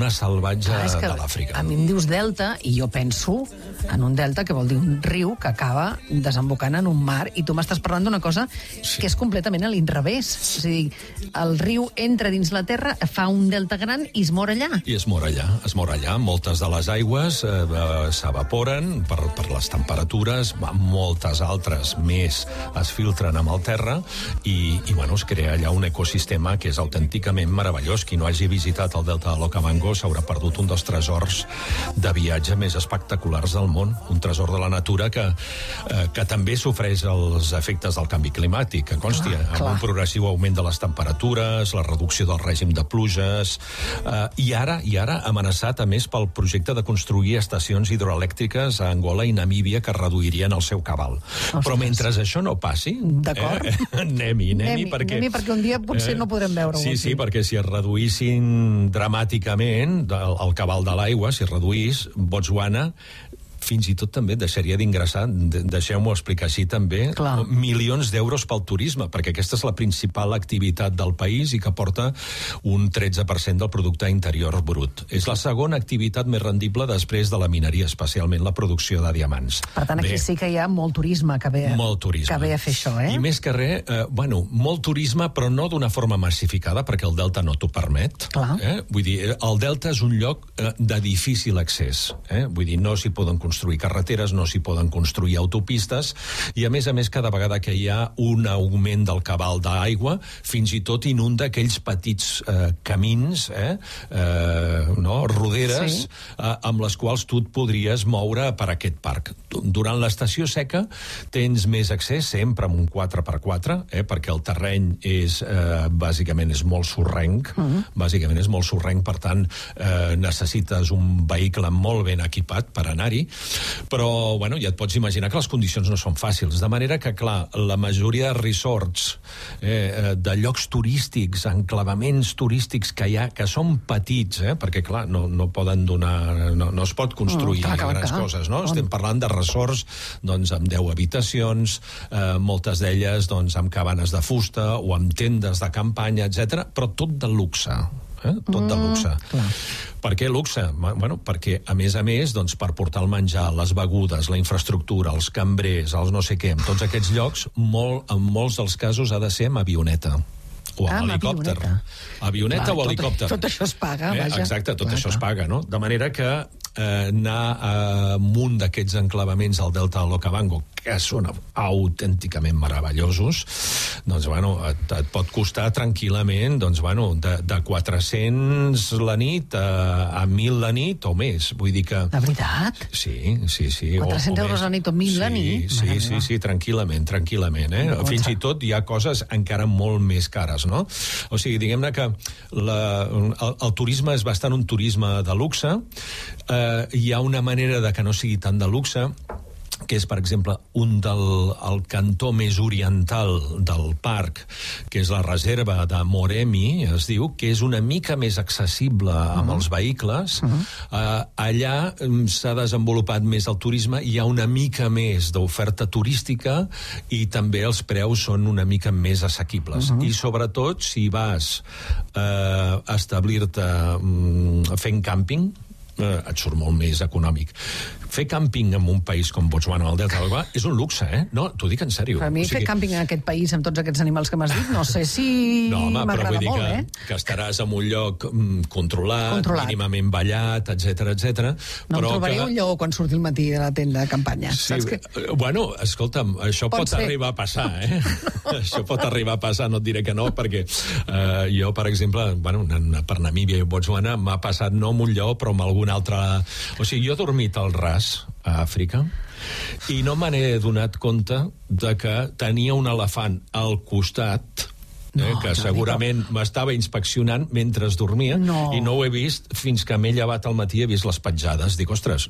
fauna salvatge de l'Àfrica. A mi em dius delta i jo penso en un delta, que vol dir un riu que acaba desembocant en un mar, i tu m'estàs parlant d'una cosa que és completament a l'inrevés. És a dir, el riu entra dins la terra, fa un delta gran i es mor allà. I es mor allà. Moltes de les aigües s'evaporen per les temperatures, moltes altres més es filtren amb el terra i bueno, es crea allà un ecosistema que és autènticament meravellós. Qui no hagi visitat el delta de l'Okavango s'haurà perdut un dels tresors de viatge més espectaculars del món, un tresor de la natura que també sofreix els efectes del canvi climàtic, que consti, amb un progressiu augment de les temperatures, la reducció del règim de pluges, i ara amenaçat, a més, pel projecte de construir estacions hidroelèctriques a Angola i Namíbia que reduirien el seu cabal. Però mentre això no passi, anem-hi, perquè un dia potser no podrem veure-ho. Sí, perquè si es reduïssin dramàticament el cabal de l'aigua, si es reduís, Botswana fins i tot també deixaria d'ingressar, deixeu-m'ho explicar així també, milions d'euros pel turisme, perquè aquesta és la principal activitat del país i que porta un 13% del producte interior brut. És la segona activitat més rendible després de la mineria, especialment la producció de diamants. Per tant, aquí sí que hi ha molt turisme que ve a fer això, I més que res, molt turisme, però no d'una forma massificada, perquè el delta no t'ho permet. Vull dir, el delta és un lloc de difícil accés. Vull dir, no s'hi poden construir carreteres, no s'hi poden construir autopistes, i a més cada vegada que hi ha un augment del cabal d'aigua, fins i tot inunda aquells petits camins, roderes, amb les quals tu et podries moure per aquest parc. Durant l'estació seca tens més accés, sempre amb un 4x4, perquè el terreny bàsicament és molt sorrenc, per tant necessites un vehicle molt ben equipat per anar-hi, però ja et pots imaginar que les condicions no són fàcils, de manera que, clar, la majoria de resorts, de llocs turístics, enclavaments turístics que hi ha, que són petits, perquè, clar, no poden donar, no es pot construir grans coses, no? Estem parlant de resorts amb 10 habitacions, moltes d'elles amb cabanes de fusta o amb tendes de campanya, etc., però tot de luxe. Tot de luxe. Per què luxe? Perquè, a més, per portar el menjar, les begudes, la infraestructura, els cambrers, els no sé què, en tots aquests llocs, en molts dels casos ha de ser amb avioneta. O amb helicòpter. Avioneta o helicòpter. Tot això es paga, vaja. Exacte, tot això es paga, no? De manera que anar amunt d'aquests enclavaments al delta de l'Okavango, que són autènticament meravellosos, et pot costar tranquil·lament de 400 la nit a 1.000 la nit o més. Vull dir que... De veritat? Sí. 400 euros la nit o 1.000 la nit? Sí, tranquil·lament. Fins i tot hi ha coses encara molt més cares, no? O sigui, diguem-ne que el turisme és bastant un turisme de luxe. Hi ha una manera de que no sigui tant de luxe, que és, per exemple, el cantó més oriental del parc, que és la reserva de Moremi, es diu, que és una mica més accessible amb els vehicles. Allà s'ha desenvolupat més el turisme, hi ha una mica més d'oferta turística i també els preus són una mica més assequibles. I sobretot, si vas a establir-te fent càmping, et surt molt més econòmic. Fer càmping en un país com Botswana o el Delta de l'Okavango és un luxe, No, t'ho dic en sèrio. Per mi fer càmping en aquest país amb tots aquests animals que m'has dit, no sé si m'agrada molt, que estaràs en un lloc controlat, mínimament ballat, etc. No em trobaré un lleó quan surti el matí de la tenda de campanya. Escolta'm, això pot arribar a passar, Això pot arribar a passar, no et diré que no, perquè jo, per exemple, per Namíbia i Botswana m'ha passat no amb un lleó, però amb algun altre... O sigui, jo he dormit al ras a Àfrica i no me n'he donat compte de que tenia un elefant al costat que segurament m'estava inspeccionant mentre dormia i no ho he vist fins que m'he llevat al matí i he vist les petjades. Dic, ostres...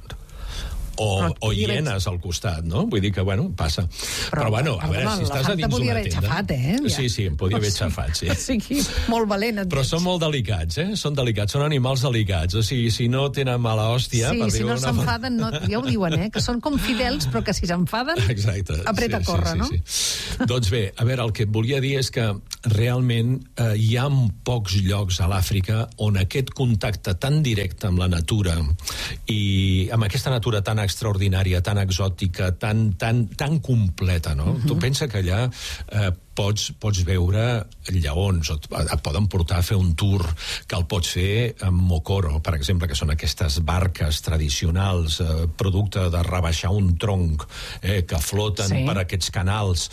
O hienes al costat, no? Vull dir que, passa. Però a veure, si estàs a dins d'una tenda... Sí, em podia haver xafat, sí. O sigui, molt valent. Però són molt delicats, Són delicats, són animals delicats. O sigui, si no tenen mala hòstia... Sí, si no s'enfaden, ja ho diuen, que són com fidels, però que si s'enfaden, apreta a córrer, no? Doncs bé, a veure, el que et volia dir és que realment hi ha pocs llocs a l'Àfrica on aquest contacte tan directe amb la natura i amb aquesta natura tan extraordinària, tan exòtica, tan completa, no? Tu pensa que allà pots veure lleons, et poden portar a fer un tour que el pots fer amb mokoro, per exemple, que són aquestes barques tradicionals, producte de rebaixar un tronc, que floten per aquests canals.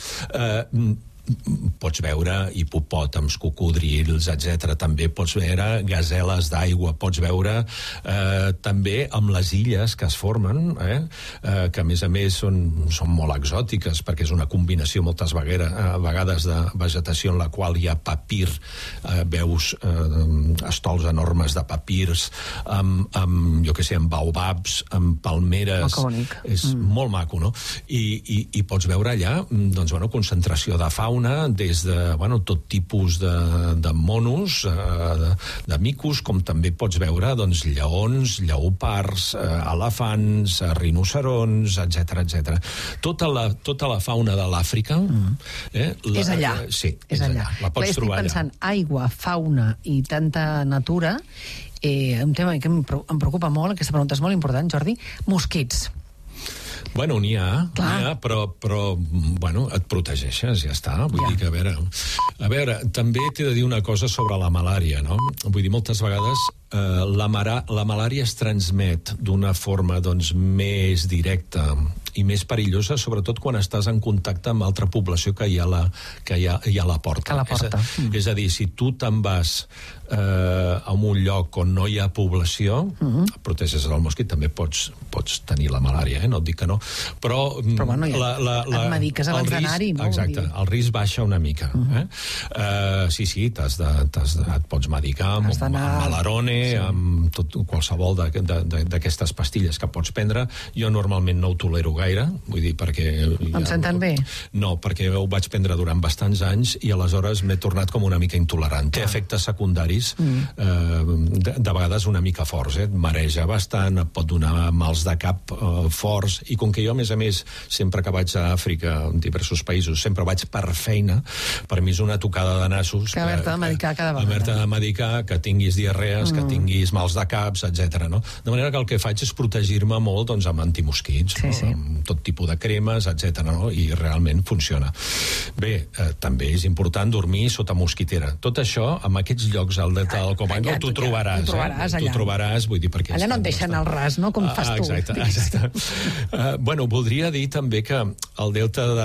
Pots veure hipopòtams, cocodrils, etc. També pots veure gaseles d'aigua, pots veure també amb les illes que es formen, que a més són molt exòtiques, perquè és una combinació moltes vegades de vegetació en la qual hi ha papir, veus estols enormes de papirs, amb baobabs, amb palmeres. És molt maco, no? I pots veure allà concentració de fauna, des de tot tipus de monos, de micos, com també pots veure lleons, lleopards, elefants, rinocerons, etc. Tota la fauna de l'Àfrica és allà. Sí, és allà. La pots trobar allà. Estic pensant, aigua, fauna i tanta natura, un tema que em preocupa molt, aquesta pregunta és molt important, Jordi, mosquits. Bueno, n'hi ha, però et protegeixes, ja està. Vull dir que, a veure, també t'he de dir una cosa sobre la malària, no? Vull dir, moltes vegades la malària es transmet d'una forma més directa i més perillosa, sobretot quan estàs en contacte amb altra població que hi ha a la porta. És a dir, si tu te'n vas a un lloc on no hi ha població, protegeixes del mosquit, també pots tenir la malària, no et dic que no, però et mediques abans d'anar-hi, no? Exacte, el risc baixa una mica. Sí, et pots medicar amb Malarone, amb qualsevol d'aquestes pastilles que pots prendre. Jo normalment no ho tolero gaire, vull dir, perquè... Em senten bé? No, perquè ho vaig prendre durant bastants anys i aleshores m'he tornat com una mica intolerant. Té efectes secundaris de vegades una mica forts, et mareja bastant, et pot donar mals de cap forts, i com que jo, a més, sempre que vaig a Àfrica, en diversos països, sempre vaig per feina, per mi és una tocada de nassos que haver-te de medicar cada vegada. Haver-te de medicar, que tinguis diarrees, que tinguis mals de caps, etc. No? De manera que el que faig és protegir-me molt amb antimosquits, amb tot tipus de cremes, etc. No? I realment funciona. Bé, també és important dormir sota mosquitera. Tot això, amb aquests llocs al Delta del Okavango, t'ho trobaràs. T'ho trobarààs, vull dir, perquè... Allà no et deixen al ras, no? Com fas tu. Exacte. Voldria dir també que el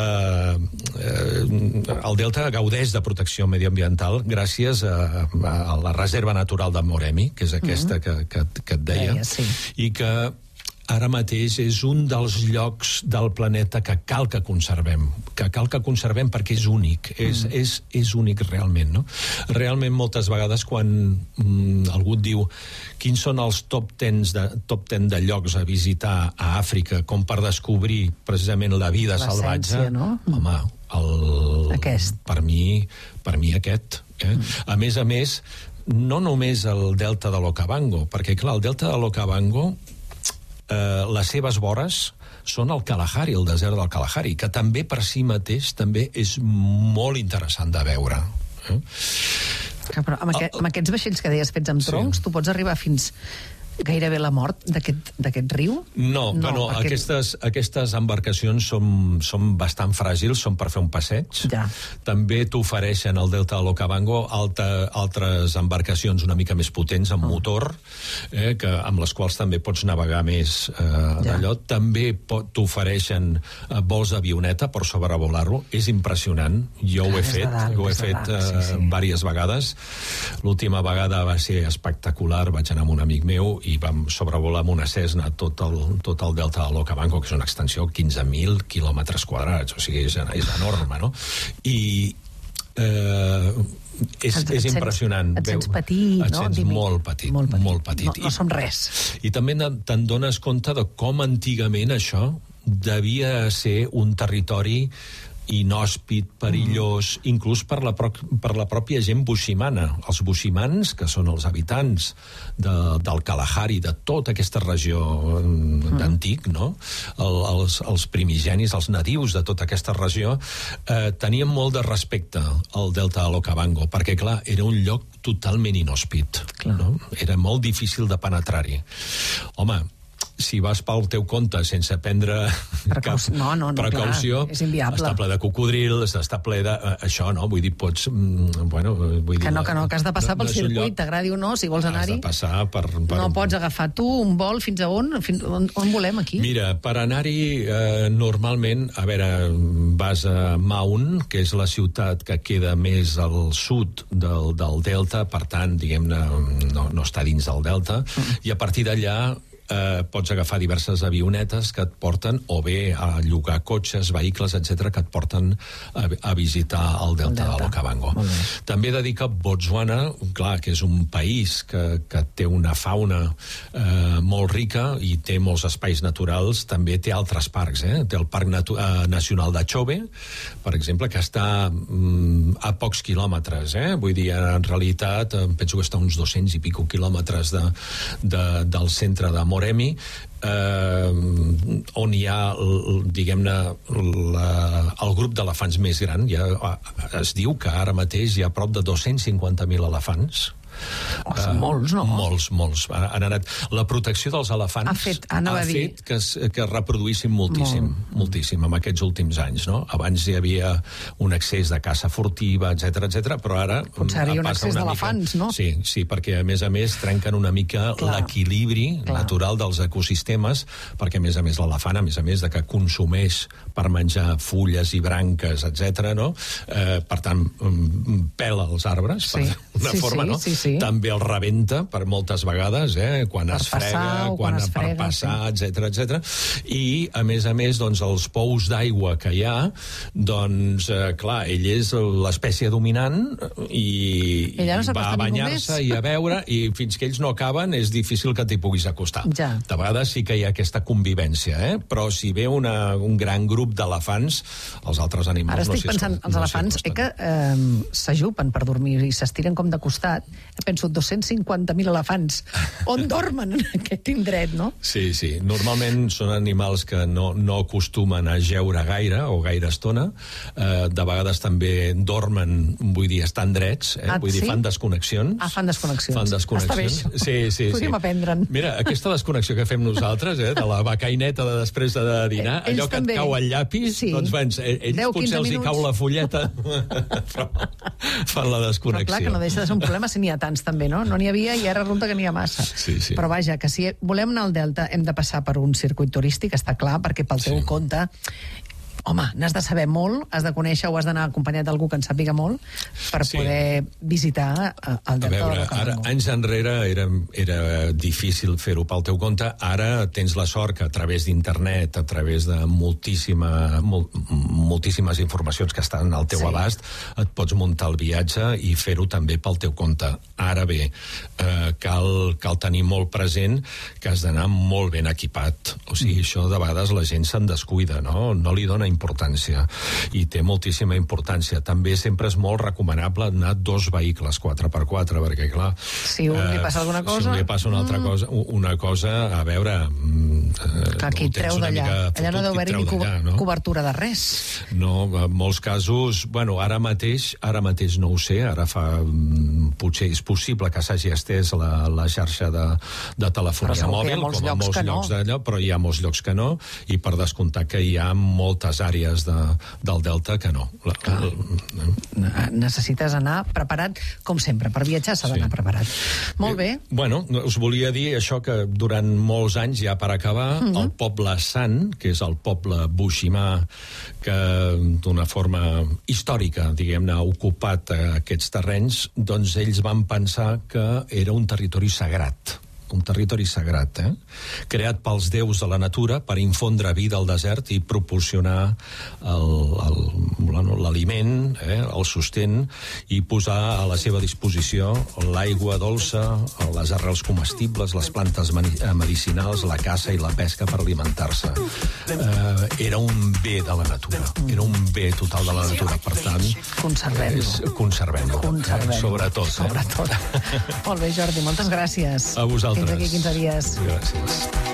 Delta gaudeix de protecció mediambiental gràcies a la Reserva Natural de Moremi, que és aquesta que et deia, i que ara mateix és un dels llocs del planeta que cal que conservem perquè és únic, és únic realment, no? Realment moltes vegades quan algú et diu quins són els top 10 de llocs a visitar a Àfrica com per descobrir precisament la vida salvatge, home, per mi aquest. A més, no només el Delta de l'Okavango, perquè clar, el Delta de l'Okavango, les seves vores són el Kalahari, el desert del Kalahari, que també per si mateix també és molt interessant de veure. Però amb aquests vaixells que deies fets amb troncs, tu pots arribar fins gairebé la mort d'aquest riu? No, aquestes embarcacions són bastant fràgils, són per fer un passeig. També t'ofereixen al Delta de l'Okavango altres embarcacions una mica més potents, amb motor, amb les quals també pots navegar més d'allò. També t'ofereixen vols d'avioneta per sobrevolar-lo. És impressionant. Jo ho he fet diverses vegades. L'última vegada va ser espectacular. Vaig anar amb un amic meu i vam sobrevolar amb una Cessna tot el Delta de l'Okavango, que és una extensió de 15.000 quilòmetres quadrats, o sigui, és enorme, no? I és impressionant. Et sents petit, no? Et sents molt petit. No som res. I també te'n dones compte de com antigament això devia ser un territori inhòspit, perillós, inclús per la pròpia gent buximana. Els buximans, que són els habitants del Kalahari, de tota aquesta regió d'antic, no? Els primigenis, els nadius de tota aquesta regió, tenien molt de respecte al delta de l'Okavango, perquè, clar, era un lloc totalment inhòspit. No? Era molt difícil de penetrar-hi. Home, si vas pel teu compte sense prendre cap precaució, clar, és inviable. Està ple de cocodrils, està ple de... Això, no? Vull dir, pots... Bueno, vull dir, que has de passar pel circuit, t'agradi o no, si vols anar-hi. Has de passar per... No pots agafar tu un vol fins a on? On volem, aquí? Mira, per anar-hi, normalment, a veure, vas a Maun, que és la ciutat que queda més al sud del delta, per tant, diguem-ne, no està dins del delta, i a partir d'allà pots agafar diverses avionetes que et porten, o bé a llogar cotxes, vehicles, etc, que et porten a visitar el delta de l'Okavango. També he de dir que Botswana, clar, que és un país que té una fauna molt rica i té molts espais naturals, també té altres parcs, té el Parc Nacional de Chobe, per exemple, que està a pocs quilòmetres, vull dir, en realitat penso que està a uns 200 i pico quilòmetres del centre de Moremi, on hi ha, diguem-ne, el grup d'elefants més gran. Es diu que ara mateix hi ha prop de 250.000 elefants. Són molts, no? Molts. Han anat. La protecció dels elefants ha fet que es reproduïssin moltíssim en aquests últims anys, no? Abans hi havia un excés de caça furtiva, etc, però ara potser hi ha un excés d'elefants, no? Sí, perquè a més trenquen una mica l'equilibri natural dels ecosistemes, perquè a més l'elefant, a més de que consumeix per menjar fulles i branques, etc, no? Per tant, pela els arbres, per una forma, no? També el rebenta per moltes vegades, quan es frega, per passar, etc. I, a més, doncs, els pous d'aigua que hi ha, doncs, clar, ell és l'espècie dominant i va a banyar-se i a veure, i fins que ells no acaben és difícil que t'hi puguis acostar. De vegades sí que hi ha aquesta convivència, però si ve un gran grup d'elefants, els altres animals no s'hi acosten. Ara estic pensant, els elefants que s'ajupen per dormir i s'estiren com de costat. Penso, 250.000 elefants. On dormen en aquest indret, no? Sí. Normalment són animals que no acostumen a jeure gaire o gaire estona. De vegades també dormen, vull dir, estan drets. Vull dir, fan desconnexions. Fan desconnexions. Està bé, això. Sí. Podríem aprendre'n. Mira, aquesta desconnexió que fem nosaltres, de la becaineta de després de dinar, allò que et cau el llapis, doncs, ells potser els hi cau la fulleta, però fan la desconnexió. Però clar, que no deixa de ser un problema si n'hi ha tants també, no? No n'hi havia i ara resulta que n'hi ha massa. Sí. Però vaja, que si volem anar al Delta hem de passar per un circuit turístic, està clar, perquè pel teu compte... Home, n'has de saber molt, has de conèixer o has d'anar acompanyat d'algú que en sàpiga molt per poder visitar el Delta de l'Okavango. Ara, anys enrere era difícil fer-ho pel teu compte. Ara tens la sort que a través d'internet, a través de moltíssimes informacions que estan al teu abast, et pots muntar el viatge i fer-ho també pel teu compte. Ara bé, cal tenir molt present que has d'anar molt ben equipat. O sigui, això de vegades la gent se'n descuida, no? No li dona importància, i té moltíssima importància. També sempre és molt recomanable anar 2 vehicles 4x4, perquè clar... Si un li passa alguna cosa... Si li passa una cosa, a veure... Clar, qui treu d'allà? Allà no deu haver-hi ni cobertura de res. No, en molts casos... Bueno, ara mateix no ho sé, ara potser és possible que s'hagi estès la xarxa de telefonia mòbil, com a molts llocs d'allò, però hi ha molts llocs que no, i per descomptar que hi ha moltes àrees del Delta que no. Necessites anar preparat, com sempre, per viatjar s'ha d'anar preparat. Molt bé. Bueno, us volia dir això, que durant molts anys, ja per acabar, el poble Sant, que és el poble buximà, que d'una forma històrica, diguem-ne, ha ocupat aquests terrenys, doncs ells van pensar que era un territori sagrat. un territori sagrat, creat pels déus de la natura per infondre vida al desert i proporcionar l'aliment, el sostén, i posar a la seva disposició l'aigua dolça, les arrels comestibles, les plantes medicinals, la caça i la pesca per alimentar-se. Era un bé de la natura, era un bé total de la natura, per tant... Conservem-lo. Sobretot. Molt bé, Jordi, moltes gràcies. A vosaltres. Fins aquí 15 dies. Gràcies.